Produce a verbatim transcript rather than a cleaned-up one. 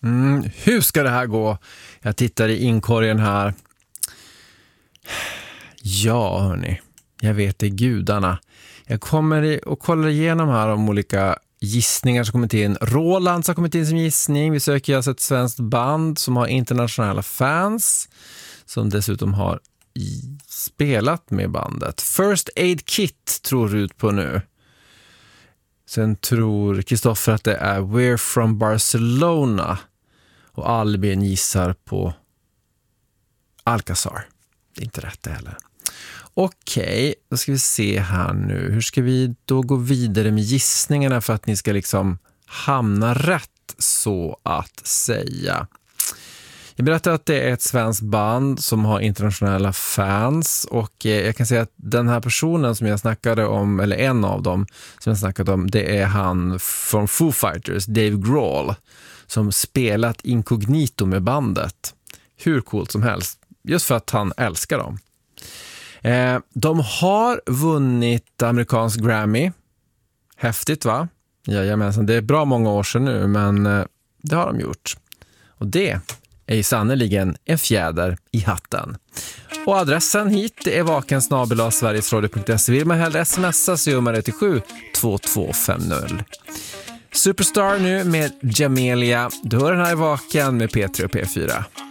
Mm, hur ska det här gå? Jag tittar i inkorgen här. Ja, hörni. Jag vet det, gudarna. Jag kommer och kollar igenom här om olika gissningar som kommit in. Rolands har kommit in som gissning. Vi söker alltså ett svenskt band som har internationella fans. Som dessutom har i, spelat med bandet. First Aid Kit tror Rut på nu. Sen tror Kristoffer att det är We're from Barcelona. Och Albin gissar på Alcazar. Det är inte rätt heller. Okej, då ska vi se här nu. Hur ska vi då gå vidare med gissningarna för att ni ska liksom hamna rätt, så att säga. Jag berättar att det är ett svenskt band som har internationella fans, och jag kan säga att den här personen som jag snackade om, eller en av dem som jag snackade om, det är han från Foo Fighters, Dave Grohl, som spelat inkognito med bandet. Hur coolt som helst, just för att han älskar dem. Eh, de har vunnit amerikansk Grammy. Häftigt, va? Jajamensan, det är bra många år sedan nu, men eh, det har de gjort. Och det är ju sannoliken en fjäder i hatten. Och adressen hit är vaken snabel-a sverigesradio punkt se. Vill man hellre smsa så gör man det till sju två två fem noll. Superstar nu med Jamelia. Du hör den här i Vaken med P tre och P fyra.